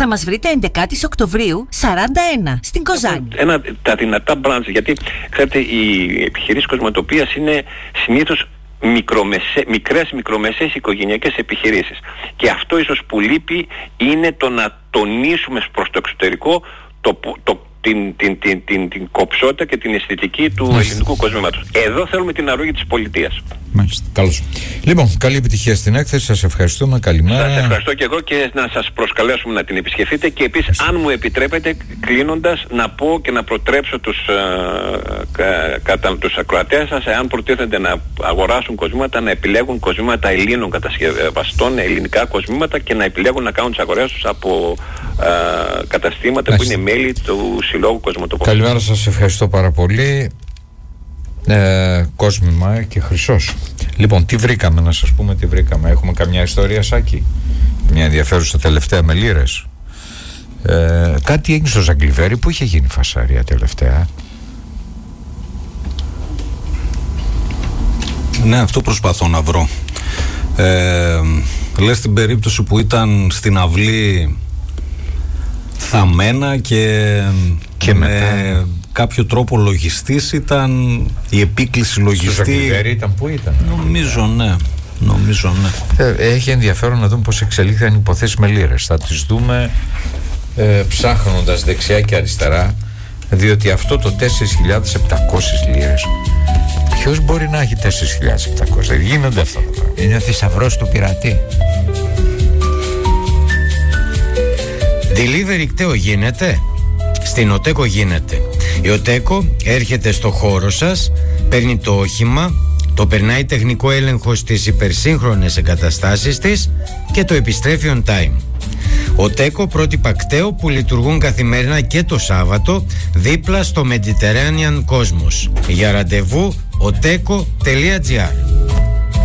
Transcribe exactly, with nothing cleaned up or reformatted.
Θα μας βρείτε έντεκα Οκτωβρίου σαράντα ένα στην Κοζάνη. Ένα, τα δυνατά μπραντς, γιατί ξέρετε οι επιχειρήσεις κοσματοποίησης είναι συνήθως μικρομεσαί, μικρές μικρομεσαίες οικογενειακές επιχειρήσεις. Και αυτό ίσως που λείπει είναι το να τονίσουμε προς το εξωτερικό το, το Την, την, την, την, την κοψότητα και την αισθητική του Μάλιστα. ελληνικού κοσμήματος. Εδώ θέλουμε την αρρώγη της πολιτείας. Μάλιστα. Καλώς. Λοιπόν, καλή επιτυχία στην έκθεση. Σας ευχαριστούμε. Καλημέρα. Σας ευχαριστώ και εγώ και να σας προσκαλέσουμε να την επισκεφτείτε. Και επίσης, Ευχαριστώ. αν μου επιτρέπετε, κλείνοντας, να πω και να προτρέψω τους, ε, κατα, τους ακροατές σας, εάν προτίθενται να αγοράσουν κοσμήματα, να επιλέγουν κοσμήματα Ελλήνων κατασκευαστών, ελληνικά κοσμήματα, και να επιλέγουν να κάνουν τις αγορές τους από ε, καταστήματα Μάλιστα. που είναι μέλη του Συλλόγου Κοσμοτοπολιτών. Καλημέρα σας, ευχαριστώ πάρα πολύ. Ε, κόσμημα και χρυσός. Λοιπόν, τι βρήκαμε, να σας πούμε τι βρήκαμε. Έχουμε καμιά ιστορία, Σάκη? Μια ενδιαφέρουσα τελευταία με λίρες. Ε, κάτι έγινε στο Ζαγκλιβέρι που είχε γίνει φασαρία τελευταία. Ναι, αυτό προσπαθώ να βρω. Ε, λες την περίπτωση που ήταν στην αυλή θαμμένα και, και με μετά... κάποιο τρόπο λογιστής ήταν η επίκληση λογιστή. Στο Ζαγκλιβέρι ήταν, που ήταν? Νομίζω ναι. Νομίζω ναι. Ε, έχει ενδιαφέρον να δούμε πώς εξελίχθηκαν οι υποθέσεις με λίρες. Θα τις δούμε ε, ψάχνοντας δεξιά και αριστερά, διότι αυτό το τέσσερις χιλιάδες επτακόσιες λίρες, ποιος μπορεί να έχει τέσσερις χιλιάδες επτακόσιες? Δεν γίνονται αυτά τα πράγματα. Είναι ο θησαυρός του πειρατή. Delivery κταίο γίνεται? Στην Οτέκο γίνεται. Η Οτέκο έρχεται στο χώρο σας, παίρνει το όχημα, το περνάει τεχνικό έλεγχο στις υπερσύγχρονες εγκαταστάσεις της και το επιστρέφει on time. Οτέκο, πρότυπα κταίο που λειτουργούν καθημερινά και το Σάββατο δίπλα στο Mediterranean Cosmos. Για ραντεβού οτέκο τελεία τζι άρ.